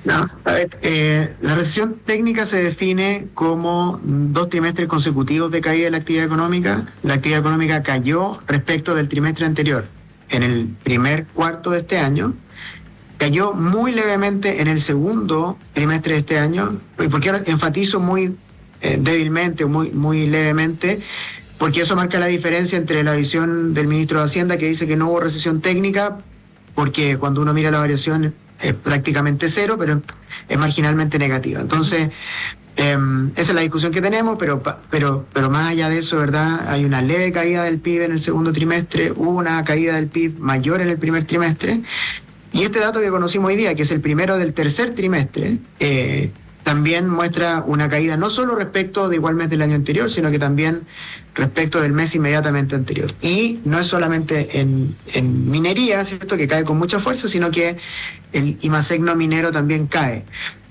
No, a ver, la recesión técnica se define como 2 trimestres consecutivos de caída de la actividad económica. La actividad económica cayó respecto del trimestre anterior. En el primer cuarto de este año, cayó muy levemente en el segundo trimestre de este año. ¿Y por qué enfatizo muy débilmente, muy levemente? Porque eso marca la diferencia entre la visión del ministro de Hacienda, que dice que no hubo recesión técnica, porque cuando uno mira la variación es prácticamente cero, pero es marginalmente negativa. Entonces, esa es la discusión que tenemos, pero más allá de eso, ¿verdad? Hay una leve caída del PIB en el segundo trimestre, hubo una caída del PIB mayor en el primer trimestre, y este dato que conocimos hoy día, que es el primero del tercer trimestre, también muestra una caída no solo respecto de igual mes del año anterior, sino que también respecto del mes inmediatamente anterior. Y no es solamente en minería, ¿cierto?, que cae con mucha fuerza, sino que el IMASEC no minero también cae.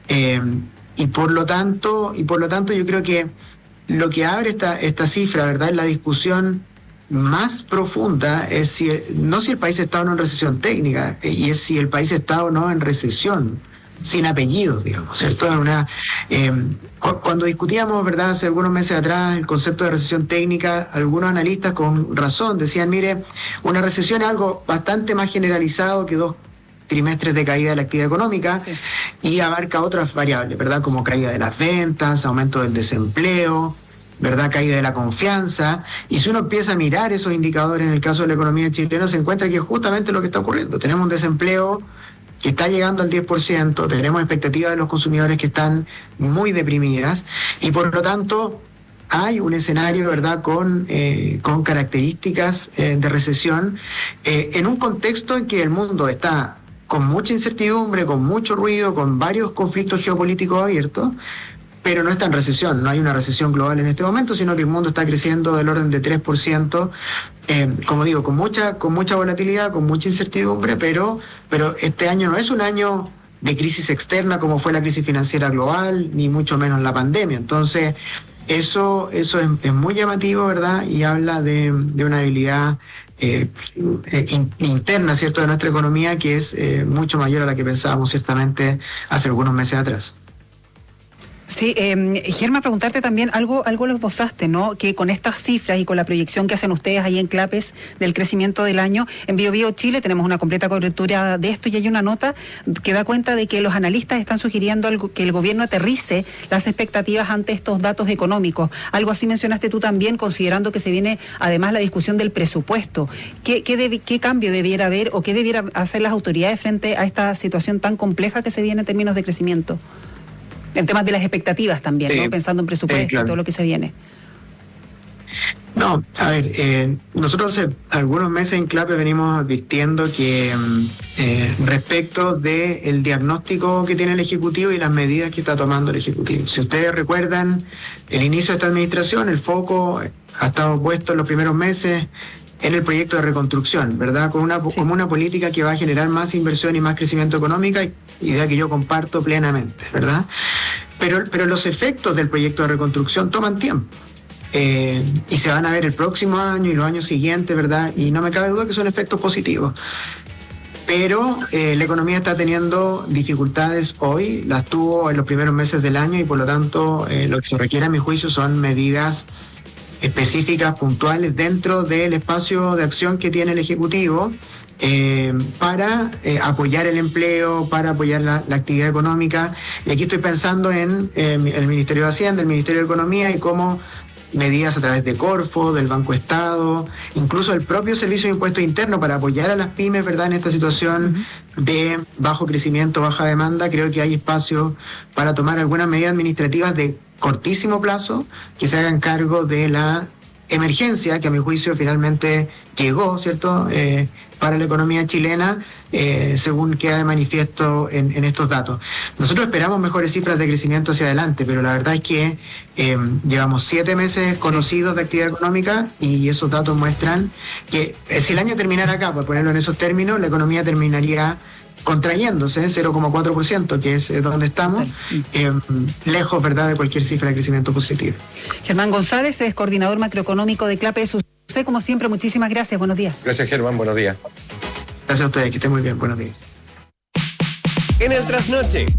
Y por lo tanto yo creo que lo que abre esta cifra, ¿verdad?, es la discusión más profunda, es no si el país está o no en recesión técnica, y es si el país está o no en recesión sin apellidos, digamos, ¿cierto? Cuando discutíamos, ¿verdad?, hace algunos meses atrás el concepto de recesión técnica, algunos analistas con razón decían, mire, una recesión es algo bastante más generalizado que 2 trimestres de caída de la actividad económica, sí, y abarca otras variables, ¿verdad?, como caída de las ventas, aumento del desempleo, ¿verdad?, caída de la confianza. Y si uno empieza a mirar esos indicadores en el caso de la economía chilena, se encuentra que es justamente lo que está ocurriendo. Tenemos un desempleo que está llegando al 10%, tenemos expectativas de los consumidores que están muy deprimidas, y por lo tanto hay un escenario, ¿verdad?, con características de recesión, en un contexto en que el mundo está con mucha incertidumbre, con mucho ruido, con varios conflictos geopolíticos abiertos, pero no está en recesión, no hay una recesión global en este momento, sino que el mundo está creciendo del orden de 3%, como digo, con mucha volatilidad, con mucha incertidumbre, pero este año no es un año de crisis externa como fue la crisis financiera global, ni mucho menos la pandemia. Entonces, eso es muy llamativo, ¿verdad?, y habla de una habilidad interna, ¿cierto?, de nuestra economía, que es mucho mayor a la que pensábamos ciertamente hace algunos meses atrás. Sí, Germán, preguntarte también, algo lo esbozaste, ¿no?, que con estas cifras y con la proyección que hacen ustedes ahí en Clapes del crecimiento del año, en BioBio Chile tenemos una completa cobertura de esto, y hay una nota que da cuenta de que los analistas están sugiriendo que el gobierno aterrice las expectativas ante estos datos económicos. Algo así mencionaste tú también, considerando que se viene además la discusión del presupuesto. ¿Qué cambio debiera haber o qué debiera hacer las autoridades frente a esta situación tan compleja que se viene en términos de crecimiento? En temas de las expectativas también, sí, ¿no?, pensando en presupuesto, claro, y todo lo que se viene. No, a ver, nosotros hace algunos meses en CLAPE venimos advirtiendo que respecto del diagnóstico que tiene el Ejecutivo y las medidas que está tomando el Ejecutivo. Si ustedes recuerdan, el inicio de esta administración, el foco ha estado puesto en los primeros meses en el proyecto de reconstrucción, ¿verdad?, como una política que va a generar más inversión y más crecimiento económico, idea que yo comparto plenamente, ¿verdad? Pero los efectos del proyecto de reconstrucción toman tiempo, y se van a ver el próximo año y los años siguientes, ¿verdad? Y no me cabe duda que son efectos positivos. Pero la economía está teniendo dificultades hoy, las tuvo en los primeros meses del año, y por lo tanto lo que se requiere, a mi juicio, son medidas específicas, puntuales, dentro del espacio de acción que tiene el Ejecutivo, para apoyar el empleo, para apoyar la actividad económica. Y aquí estoy pensando en el Ministerio de Hacienda, el Ministerio de Economía, y cómo medidas a través de Corfo, del Banco Estado, incluso el propio Servicio de Impuestos Internos, para apoyar a las pymes, ¿verdad?, en esta situación de bajo crecimiento, baja demanda. Creo que hay espacio para tomar algunas medidas administrativas de cortísimo plazo que se hagan cargo de la emergencia que, a mi juicio, finalmente llegó, ¿cierto?, para la economía chilena, según queda de manifiesto en estos datos. Nosotros esperamos mejores cifras de crecimiento hacia adelante, pero la verdad es que llevamos 7 meses conocidos de actividad económica, y esos datos muestran que si el año terminara acá, por ponerlo en esos términos, la economía terminaría contrayéndose 0,4%, que es donde estamos, lejos, ¿verdad?, de cualquier cifra de crecimiento positivo. Germán González es coordinador macroeconómico de CLAPE. Como siempre, muchísimas gracias, buenos días. Gracias, Germán, buenos días. Gracias a ustedes, que estén muy bien, buenos días. En el Trasnoche